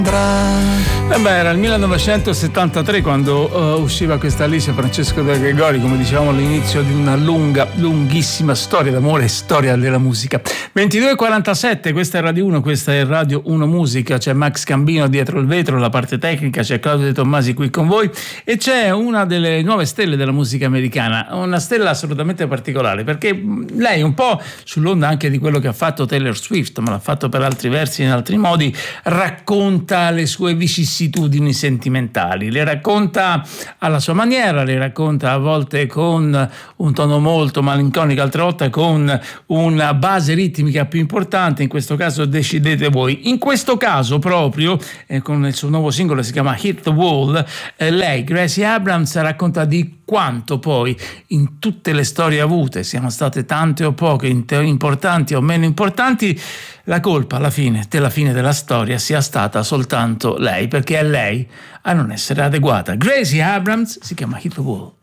Era il 1973 quando usciva questa Alice Francesco De Gregori, come dicevamo all'inizio di una lunghissima storia d'amore e storia della musica. 22:47, questa è Radio 1, questa è Radio 1 Musica, c'è Max Cambino dietro il vetro, la parte tecnica, c'è Claudio De Tommasi qui con voi e c'è una delle nuove stelle della musica americana, una stella assolutamente particolare perché lei un po' sull'onda anche di quello che ha fatto Taylor Swift, ma l'ha fatto per altri versi in altri modi, racconta le sue vicissitudini sentimentali, le racconta alla sua maniera, le racconta a volte con un tono molto malinconico, altre volte con una base ritmica più importante, in questo caso decidete voi. In questo caso proprio, con il suo nuovo singolo si chiama Hit the Wall, lei, Gracie Abrams, racconta di quanto poi in tutte le storie avute, siano state tante o poche, importanti o meno importanti, la colpa alla fine della storia sia stata soltanto lei, perché è lei a non essere adeguata. Gracie Abrams, si chiama Hit the Wall.